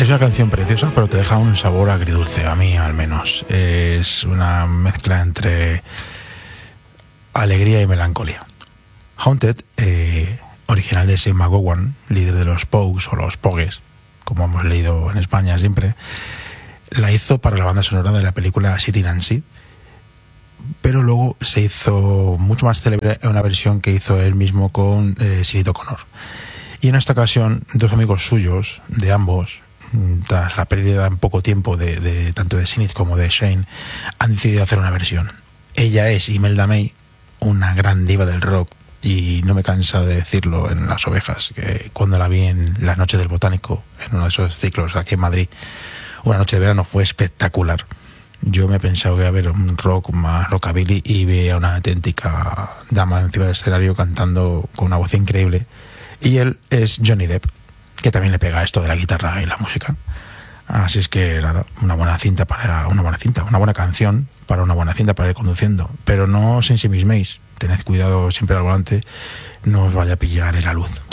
una canción preciosa, pero te deja un sabor agridulce, a mí al menos. Es una mezcla entre alegría y melancolía. Haunted, original de Shane McGowan, líder de los Pogues o los Pogues, como hemos leído en España siempre, la hizo para la banda sonora de la película City Nancy, pero luego se hizo mucho más célebre en una versión que hizo él mismo con Sinead O'Connor. Y en esta ocasión, dos amigos suyos, de ambos, tras la pérdida en poco tiempo de tanto de Sinead como de Shane, han decidido hacer una versión. Ella es Imelda May, una gran diva del rock, y no me cansa de decirlo en Las Ovejas, que cuando la vi en las noches del Botánico, en uno de esos ciclos aquí en Madrid, una noche de verano, fue espectacular. Yo me he pensado que iba a haber un rock más rockabilly y vi a una auténtica dama encima del escenario cantando con una voz increíble. Y él es Johnny Depp, que también le pega esto de la guitarra y la música. Así es que nada, una buena canción para una buena cinta para ir conduciendo. Pero no os ensimisméis, tened cuidado siempre al volante, no os vaya a pillar el alud.